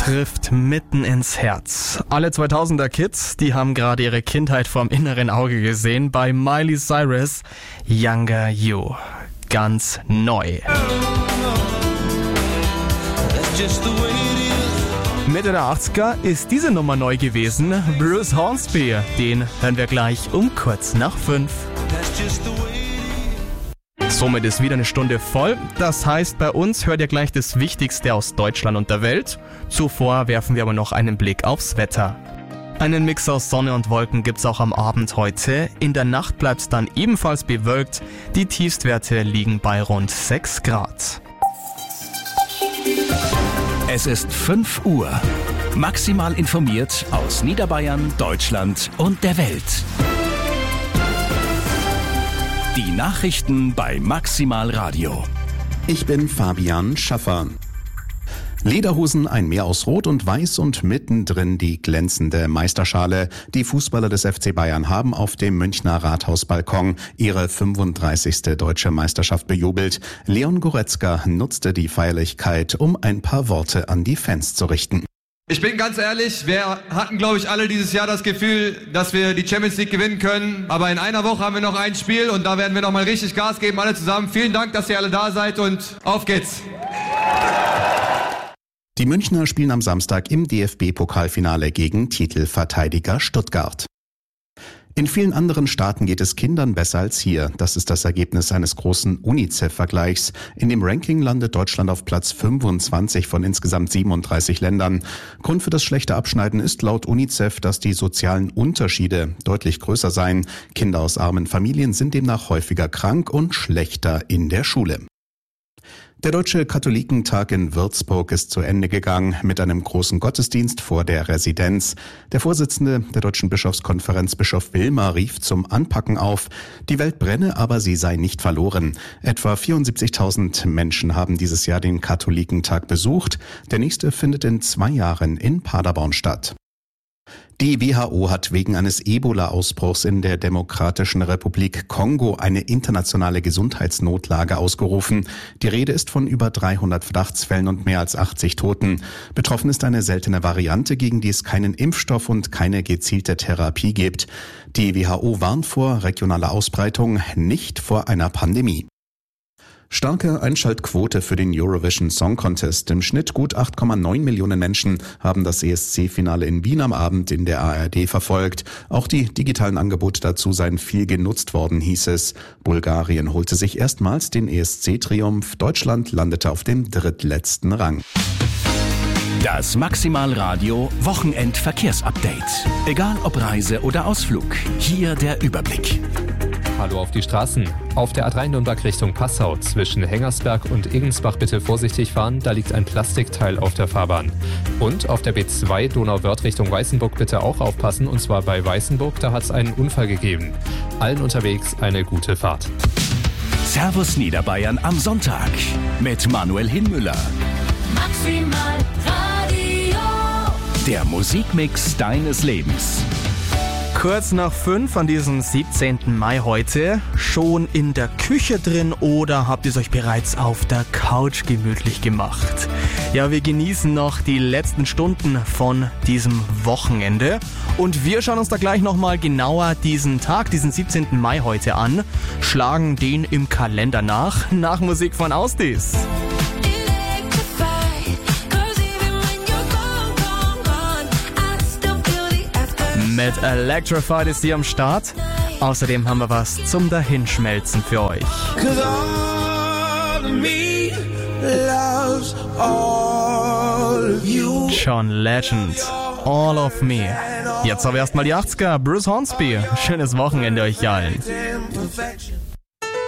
trifft mitten ins Herz. Alle 2000er Kids, die haben gerade ihre Kindheit vorm inneren Auge gesehen bei Miley Cyrus, Younger You. Ganz neu. Mitte der 80er ist diese Nummer neu gewesen. Bruce Hornsby, den hören wir gleich um kurz nach 5. Somit ist wieder eine Stunde voll. Das heißt, bei uns hört ihr gleich das Wichtigste aus Deutschland und der Welt. Zuvor werfen wir aber noch einen Blick aufs Wetter. Einen Mix aus Sonne und Wolken gibt's auch am Abend heute. In der Nacht bleibt's dann ebenfalls bewölkt. Die Tiefstwerte liegen bei rund 6 Grad. Es ist 5 Uhr. Maximal informiert aus Niederbayern, Deutschland und der Welt. Die Nachrichten bei Maximal Radio. Ich bin Fabian Schaffer. Lederhosen, ein Meer aus Rot und Weiß und mittendrin die glänzende Meisterschale. Die Fußballer des FC Bayern haben auf dem Münchner Rathausbalkon ihre 35. deutsche Meisterschaft bejubelt. Leon Goretzka nutzte die Feierlichkeit, um ein paar Worte an die Fans zu richten. Ich bin ganz ehrlich, wir hatten, glaube ich, alle dieses Jahr das Gefühl, dass wir die Champions League gewinnen können. Aber in einer Woche haben wir noch ein Spiel und da werden wir noch mal richtig Gas geben, alle zusammen. Vielen Dank, dass ihr alle da seid und auf geht's. Die Münchner spielen am Samstag im DFB-Pokalfinale gegen Titelverteidiger Stuttgart. In vielen anderen Staaten geht es Kindern besser als hier. Das ist das Ergebnis eines großen UNICEF-Vergleichs. In dem Ranking landet Deutschland auf Platz 25 von insgesamt 37 Ländern. Grund für das schlechte Abschneiden ist laut UNICEF, dass die sozialen Unterschiede deutlich größer seien. Kinder aus armen Familien sind demnach häufiger krank und schlechter in der Schule. Der Deutsche Katholikentag in Würzburg ist zu Ende gegangen mit einem großen Gottesdienst vor der Residenz. Der Vorsitzende der Deutschen Bischofskonferenz, Bischof Wilmer, rief zum Anpacken auf. Die Welt brenne, aber sie sei nicht verloren. Etwa 74.000 Menschen haben dieses Jahr den Katholikentag besucht. Der nächste findet in 2 Jahren in Paderborn statt. Die WHO hat wegen eines Ebola-Ausbruchs in der Demokratischen Republik Kongo eine internationale Gesundheitsnotlage ausgerufen. Die Rede ist von über 300 Verdachtsfällen und mehr als 80 Toten. Betroffen ist eine seltene Variante, gegen die es keinen Impfstoff und keine gezielte Therapie gibt. Die WHO warnt vor regionaler Ausbreitung, nicht vor einer Pandemie. Starke Einschaltquote für den Eurovision Song Contest. Im Schnitt gut 8,9 Millionen Menschen haben das ESC-Finale in Wien am Abend in der ARD verfolgt. Auch die digitalen Angebote dazu seien viel genutzt worden, hieß es. Bulgarien holte sich erstmals den ESC-Triumph. Deutschland landete auf dem drittletzten Rang. Das Maximal Radio Wochenendverkehrsupdate. Egal ob Reise oder Ausflug, hier der Überblick. Hallo auf die Straßen. Auf der A3 Nürnberg Richtung Passau zwischen Hengersberg und Egensbach bitte vorsichtig fahren, da liegt ein Plastikteil auf der Fahrbahn. Und auf der B2 Donauwörth Richtung Weißenburg bitte auch aufpassen, und zwar bei Weißenburg, da hat es einen Unfall gegeben. Allen unterwegs eine gute Fahrt. Servus Niederbayern am Sonntag mit Manuel Hinmüller. Maximal Radio. Der Musikmix deines Lebens. Kurz nach 5 an diesem 17. Mai heute. Schon in der Küche drin oder habt ihr es euch bereits auf der Couch gemütlich gemacht? Ja, wir genießen noch die letzten Stunden von diesem Wochenende. Und wir schauen uns da gleich nochmal genauer diesen Tag, diesen 17. Mai heute an. Schlagen den im Kalender nach Musik von Austis. Mit Electrified ist sie am Start. Außerdem haben wir was zum Dahinschmelzen für euch. John Legend, All of Me. Jetzt aber erstmal die 80er, Bruce Hornsby. Schönes Wochenende euch allen.